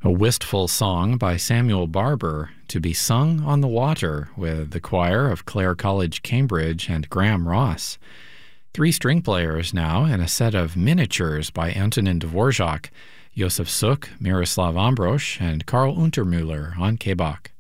A wistful song by Samuel Barber to be sung on the water with the choir of Clare College, Cambridge, and Graham Ross. 3 string players now, and a set of miniatures by Antonin Dvorak, Josef Suk, Miroslav Ambrosch, and Karl Untermüller on kebak.